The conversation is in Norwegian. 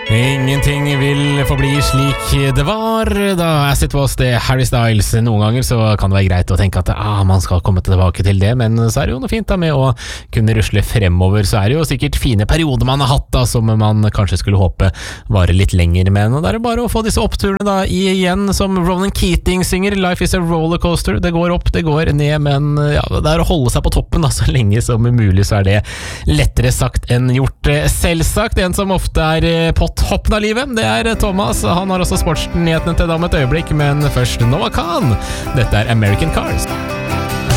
Ingenting vil forbli slik det var da As It Was det Harry Styles. Noen ganger så kan det være greit å tenke at man skal komme tilbake til det, men så er det jo noe fint da med å kunne rusle fremover. Så er det jo sikkert fine perioder man har hatt da, som man kanskje skulle håpe varer litt lenger, men det er bare å få disse oppturene da igjen, som Ronan Keating synger, Life is a rollercoaster. Det går opp, det går ned, men ja, det er å holde seg på toppen da, så lenge som mulig, så er det lettere sagt enn gjort. Selvsagt, en som ofte er på toppen av livet, det er Thomas. Han har også sportsnyhetene til deg om et øyeblikk, men først Noah Khan. Dette er American Cars.